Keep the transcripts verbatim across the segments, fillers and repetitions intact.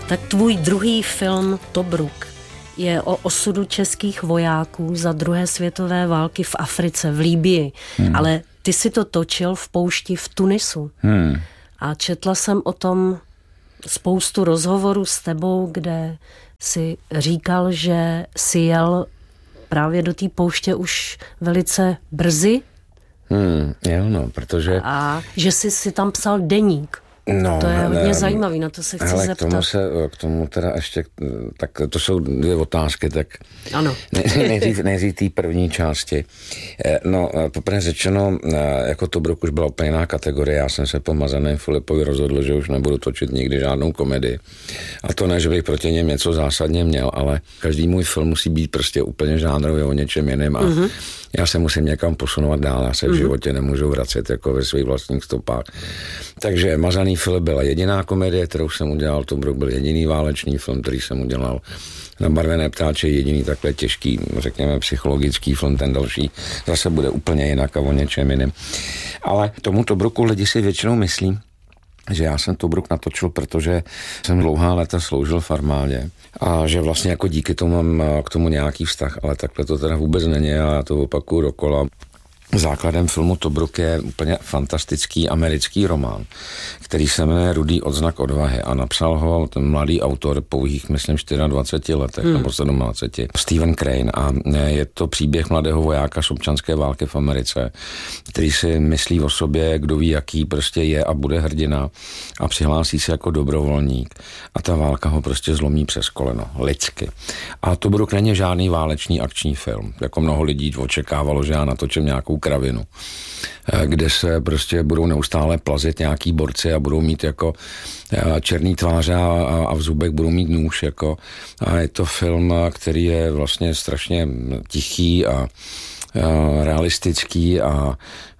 Tak tvůj druhý film Tobruk je o osudu českých vojáků za druhé světové války v Africe, v Libyi. Hmm. Ale ty si to točil v poušti v Tunisu. Hmm. A četla jsem o tom spoustu rozhovorů s tebou, kde si říkal, že si jel právě do té pouště už velice brzy. Hmm, jo, no, protože... A že jsi si tam psal deník. No, to je hodně ne, zajímavý, na to se chci hele, zeptat. K tomu, se, k tomu teda ještě, tak to jsou dvě otázky, tak ano. nejdřív, nejdřív té první části. No, poprvé řečeno, jako Tobruk už byla úplně jiná kategorie, já jsem se po Mazaném Filipovi rozhodl, že už nebudu točit nikdy žádnou komedii. A to ne, že bych proti něm něco zásadně měl, ale každý můj film musí být prostě úplně žánrově o něčem jiném a mm-hmm. já se musím někam posunovat dál, já se v mm-hmm. životě nemůžu vracet jako ve svých vlastních stopách. Takže Mazaný Filip byla jediná komedie, kterou jsem udělal, Tobruk byl jediný válečný film, který jsem udělal. Nabarvené ptáče jediný takhle těžký, řekněme psychologický film, ten další zase bude úplně jinak a o něčem jiném. Ale tomu Tobruku lidi si většinou myslí, že já jsem Tobruk natočil, protože jsem dlouhá léta sloužil v armádě a že vlastně jako díky tomu mám k tomu nějaký vztah, ale takhle to teda vůbec není a já to opakuju dokola. Základem filmu Tobruk je úplně fantastický americký román, který se jmenuje Rudý odznak odvahy a napsal ho ten mladý autor pouhých, myslím, dvacet čtyři letech hmm. nebo sedmnácti, Stephen Crane a je to příběh mladého vojáka z občanské války v Americe, který si myslí o sobě, kdo ví, jaký prostě je a bude hrdina a přihlásí se jako dobrovolník a ta válka ho prostě zlomí přes koleno, lidsky. A Tobruk není žádný válečný akční film, jako mnoho lidí očekávalo, že já natočím nějakou kravinu, kde se prostě budou neustále plazit nějaký borci a budou mít jako černý tváře a, a v zubech budou mít nůž jako a je to film, který je vlastně strašně tichý a, a realistický a, a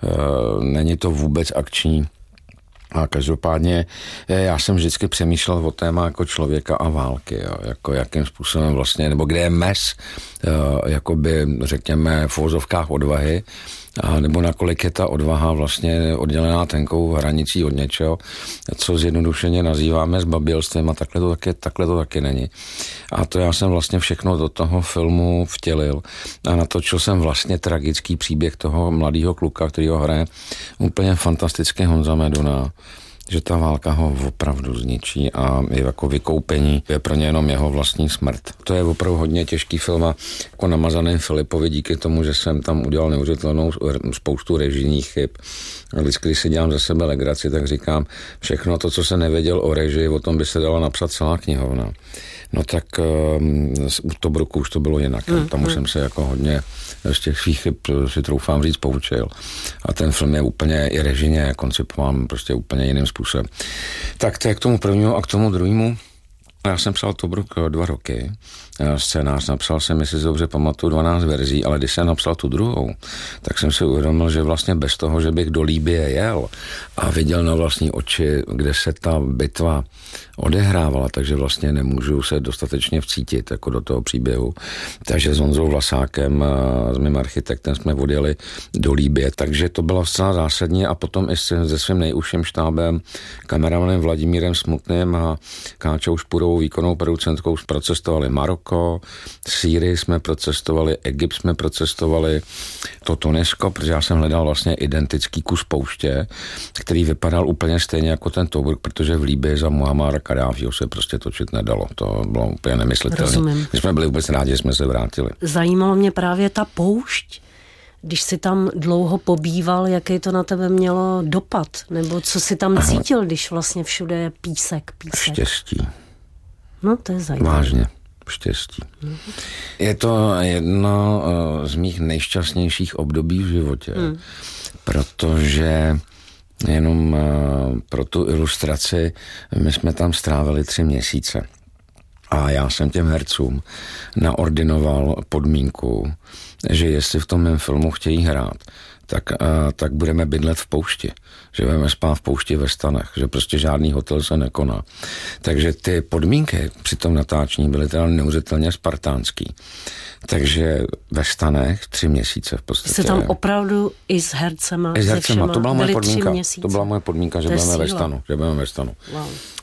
není to vůbec akční. A každopádně já jsem vždycky přemýšlel o téma jako člověka a války, jo, jako jakým způsobem vlastně, nebo kde je mez, jakoby řekněme v uvozovkách odvahy, a nebo nakolik je ta odvaha vlastně oddělená tenkou hranicí od něčeho, co zjednodušeně nazýváme zbabělstvím a takhle to taky, takhle to taky není. A to já jsem vlastně všechno do toho filmu vtělil a natočil jsem vlastně tragický příběh toho mladého kluka, který ho hraje úplně fantastický Honza Meduna, že ta válka ho opravdu zničí a je jako vykoupení, je pro ně jenom jeho vlastní smrt. To je opravdu hodně těžký film a jako na Mazaném Filipovi díky tomu, že jsem tam udělal neuvěřitelnou spoustu režijních chyb. A vždycky, když si dělám ze sebe legraci, tak říkám, všechno to, co se nevěděl o režii, o tom by se dala napsat celá knihovna. No tak um, u Tobruku už to bylo jinak. Mm, tam už mm. jsem se jako hodně z těch svých chyb, si troufám říct, poučil. A ten film je úplně i režijně koncipován prostě úplně jiným způsobem. Tak to je k tomu prvnímu a k tomu druhému. Já jsem psal Tobruk dva roky. Scénář napsal jsem, jestli si dobře pamatuju, dvanáct verzí, ale když jsem napsal tu druhou, tak jsem si uvědomil, že vlastně bez toho, že bych do Libye jel a viděl na vlastní oči, kde se ta bitva odehrávala, takže vlastně nemůžu se dostatečně vcítit jako do toho příběhu. Takže s Honzou Vlasákem, s mým architektem jsme odjeli do Libye, takže to bylo zcela zásadní a potom i se svým nejužším štábem, kameramanem Vladimírem Smutným a Káčou Špurovou, výkonnou producentkou, procestovali Maroko, Sýrii jsme procestovali, Egypt jsme procestovali, to Tunisko, protože já jsem hledal vlastně identický kus pouště, který vypadal úplně stejně jako ten Tobruk, protože v Libyi za Muammara Kaddáfího se prostě točit nedalo. To bylo úplně nemyslitelné. My jsme byli vůbec rádi, že jsme se vrátili. Zajímalo mě právě ta poušť. Když jsi tam dlouho pobýval, jaký to na tebe mělo dopad? Nebo co jsi tam cítil, když vlastně všude je písek, písek? Štěstí. No, to je zajímavé. Vážně. Štěstí. Mm. Je to jedno z mých nejšťastnějších období v životě, mm. protože jenom pro tu ilustraci my jsme tam strávili tři měsíce. A já jsem těm hercům naordinoval podmínku, že jestli v tom mém filmu chtějí hrát, tak, tak budeme bydlet v poušti, že budeme spát v poušti ve stanech, že prostě žádný hotel se nekoná. Takže ty podmínky při tom natáčení byly teda neuvěřitelně spartánský. Takže ve stanech tři měsíce v podstatě. Jste tam opravdu i s hercema, I s hercema, to byla moje podmínka. To byla moje podmínka, že budeme ve stanu, že budeme ve stanu. Wow.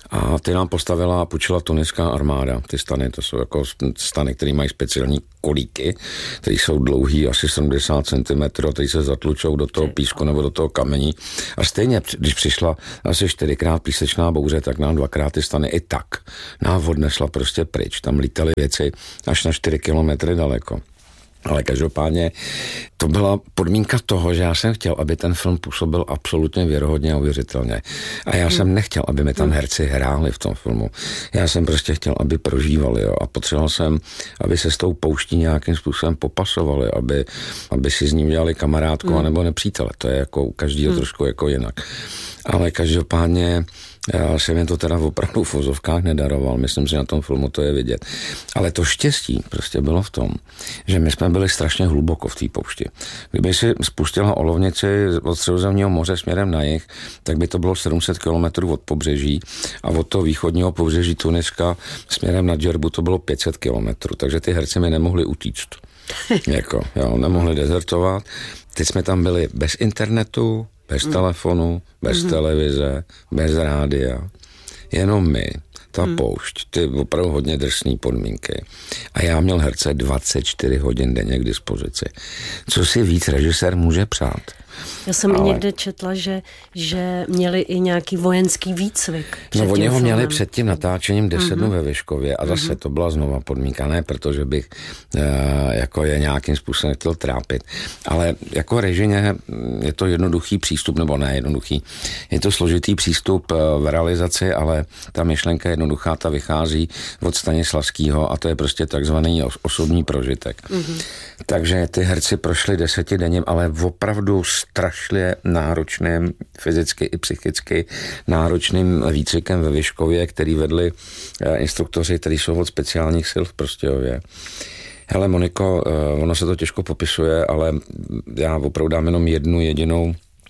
A ty nám postavila a půjčila tuniská armáda. Ty stany, to jsou jako stany, které mají speciální kolíky, které jsou dlouhý asi sedmdesát centimetrů, které se zatlučou do toho písku nebo do toho kamení. A stejně, když přišla asi čtyřikrát písečná bouře, tak nám dvakrát ty stany i tak nám odnesla prostě pryč. Tam lítaly věci až na čtyři kilometry daleko. Ale každopádně to byla podmínka toho, že já jsem chtěl, aby ten film působil absolutně věrohodně a uvěřitelně. A já jsem nechtěl, aby mi tam herci hráli v tom filmu. Já jsem prostě chtěl, aby prožívali, jo. A potřeboval jsem, aby se s tou pouští nějakým způsobem popasovali, aby, aby si z ní udělali kamarádku mm. anebo nepřítele. To je jako u každého mm. trošku jako jinak. Ale každopádně já jsem jen to teda opravdu v vozovkách nedaroval, myslím, že na tom filmu to je vidět. Ale to štěstí prostě bylo v tom, že my jsme byli strašně hluboko v té poušti. Kdyby si spustila olovnici od Středozemního moře směrem na jih, tak by to bylo sedm set kilometrů od pobřeží a od toho východního pobřeží Tuniska směrem na Džerbu to bylo pět set kilometrů, takže ty herci mi nemohli utíct. jako, jo, nemohli dezertovat. Teď jsme tam byli bez internetu, bez mm. telefonu, bez mm. televize, bez rádia. Jenom my, ta mm. poušť, ty opravdu hodně drsný podmínky. A já měl herce dvacet čtyři hodin denně k dispozici. Co si víc režisér může přát? Já jsem Ale... někde četla, že, že měli i nějaký vojenský výcvik. No oni ho měli před tím natáčením deset dnů mm-hmm. ve Vyškově a zase mm-hmm. to byla znova podmínka, ne protože bych uh, jako je nějakým způsobem chtěl trápit, ale jako režině je to jednoduchý přístup, nebo ne jednoduchý, je to složitý přístup uh, v realizaci, ale ta myšlenka jednoduchá, ta vychází od Stanislavského a to je prostě takzvaný os- osobní prožitek. Mm-hmm. Takže ty herci prošli desetidenním, ale opravdu strašně náročným, fyzicky i psychicky náročným výcvikem ve Vyškově, který vedli instruktoři, kteří jsou od speciálních sil v Prostějově. Hele, Moniko, ono se to těžko popisuje, ale já opravdu dám jenom jednu jedinou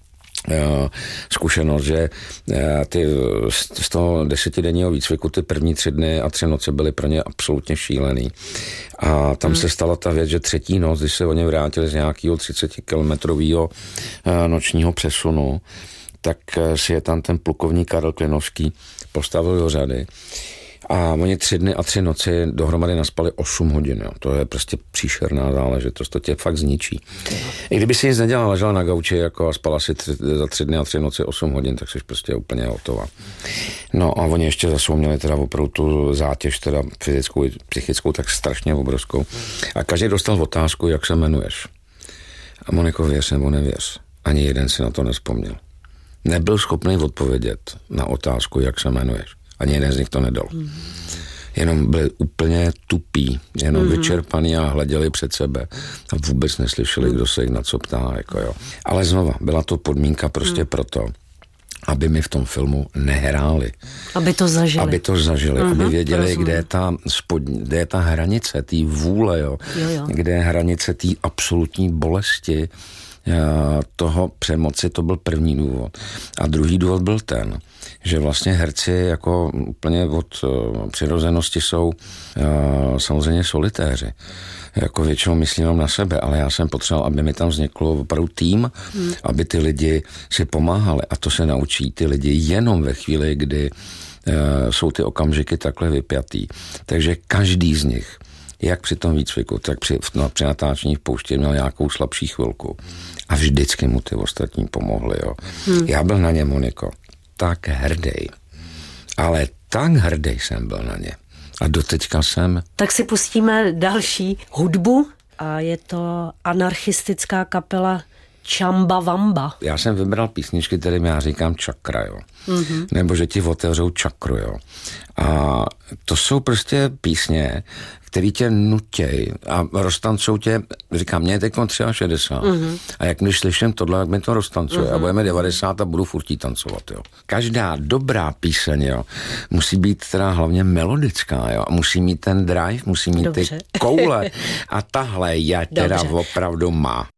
zkušenost, že ty z toho desetidenního výcviku ty první tři dny a tři noci byly pro ně absolutně šílený. A tam hmm. se stala ta věc, že třetí noc, když se oni vrátili z nějakého třicetikilometrového nočního přesunu, tak si je tam ten plukovník Karel Klinovský postavil do řady. A oni tři dny a tři noci dohromady naspali osm hodin. Jo. To je prostě příšerná záležitost, to tě fakt zničí. I kdyby si nic nedělala, ležela na gauči jako a spala si tři, za tři dny a tři noci osm hodin, tak jsi prostě úplně hotová. No a oni ještě zase měli teda opravdu tu zátěž, teda fyzickou i psychickou, tak strašně obrovskou. A každý dostal otázku, jak se jmenuješ. A Moniko, věř nebo nevěř. Ani jeden si na to nevzpomněl. Nebyl schopný odpovědět na otázku, jak se jmenuješ. Ani jeden z nich to nedal. Mm. Jenom byli úplně tupí, jenom mm. vyčerpaný a hleděli před sebe a vůbec neslyšeli, mm. kdo se jich na co ptá. Jako jo. Ale znova, byla to podmínka prostě mm. proto, aby mi v tom filmu nehráli. Aby to zažili. Aby to zažili, mm-hmm, aby věděli, kde je ta, spod, kde je ta hranice té vůle, jo? Jo, jo. Kde je hranice té absolutní bolesti, toho přemoci, to byl první důvod. A druhý důvod byl ten, že vlastně herci jako úplně od uh, přirozenosti jsou uh, samozřejmě solitéři. Jako většinou myslím na sebe, ale já jsem potřeboval, aby mi tam vzniklo opravdu tým, hmm. aby ty lidi si pomáhali. A to se naučí ty lidi jenom ve chvíli, kdy uh, jsou ty okamžiky takhle vypjatý. Takže každý z nich, jak při tom výcviku, tak při, no, při natáčení v poušti měl nějakou slabší chvilku. A vždycky mu ty ostatní pomohli. Jo. Hmm. Já byl na ně, Moniko, tak hrdý. Ale tak hrdý jsem byl na ně. A doteďka jsem... Tak si pustíme další hudbu a je to anarchistická kapela Chamba Wamba. Já jsem vybral písničky, kterým já říkám čakra, jo. Mm-hmm. Nebo že ti otevřou čakru, jo. A to jsou prostě písně, který tě nutěj a roztancou tě, říkám, mě je teď šedesát tři mm-hmm. a jak když slyším tohle, jak mi to roztancuje mm-hmm. a budeme devadesát a budu furt tancovat, jo. Každá dobrá píseň, jo, musí být teda hlavně melodická, jo, a musí mít ten drive, musí mít Dobře. Ty koule a tahle je teda Dobře. Opravdu má.